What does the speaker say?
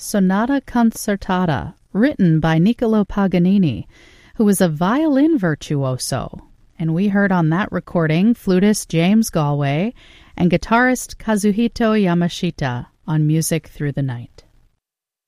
Sonata Concertata, written by Niccolò Paganini, who was a violin virtuoso. And we heard on that recording flutist James Galway and guitarist Kazuhito Yamashita on Music Through the Night.